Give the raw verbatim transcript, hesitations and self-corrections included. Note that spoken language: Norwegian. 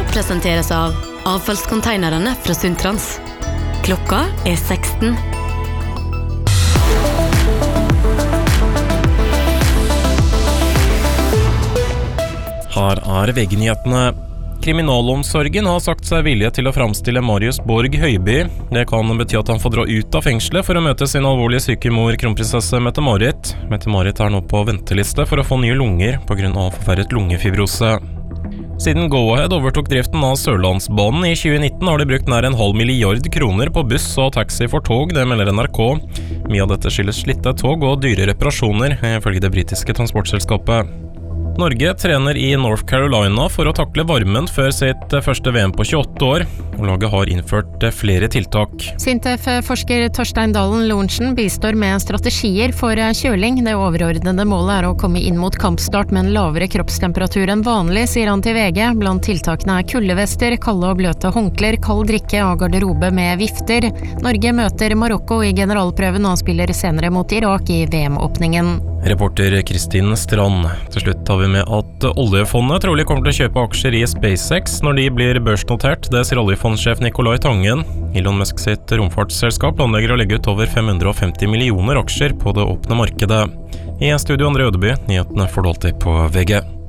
presenteres av avfallskonteinerne fra Sundtrans. Klokka er seksten. Her er V G-nyhetene. Kriminalomsorgen har sagt seg vilje til å framstille Marius Borg Høiby. Det kan bety at han får dra ut av fengslet for å møte sin alvorlig syke mor, kronprinsesse Mette-Marit. Mette-Marit er nå på venteliste for å få nye lunger på grunn av forverret lungefibrose. Siden Go-Ahead overtok driften av Sørlandsbanen i tjue nitten har de brukt nær en halv milliard kroner på buss og taxi for tog, det melder N R K. Mye av dette skyldes slitte tog og dyre reparasjoner, ifølge det britiske transportselskapet. Norge trener i North Carolina for å takle varmen før sitt første V M på tjueåtte år, og laget har innført flere tiltak. Sintef-forsker Torstein Dalen Lorentzen bistår med strategier for kjøling. Det overordnede målet er å komme inn mot kampstart med en lavere kroppstemperatur enn vanlig, sier han til V G. Blant tiltakene er kuldevester, kalde og bløte håndklær, kald drikke og garderobe med vifter. Norge møter Marokko i generalprøven og spiller senere mot Irak i V M-åpningen. Reporter Kristin Strand. Til slutt tar vi med at oljefondet trolig kommer til å kjøpe aksjer i SpaceX når de blir børsnotert. Det sier oljefondsjef Nikolai Tangen. Elon Musk sitt romfartsselskap planlegger å legge ut over fem hundre og femti millioner aksjer på det åpne markedet. I studio André Ødeby, nyhetene får du alltid på V G.